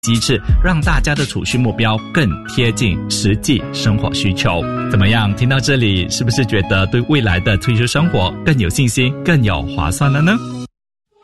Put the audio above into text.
机制，让大家的储蓄目标更贴近实际生活需求。怎么样？听到这里，是不是觉得对未来的退休生活更有信心、更有划算了呢？